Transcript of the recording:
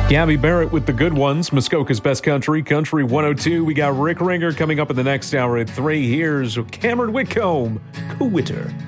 Gabby Barrett with the good ones. Muskoka's Best Country, Country 102. We got Rick Ringer coming up in the next hour at 3. Here's Cameron Whitcomb, Quitter.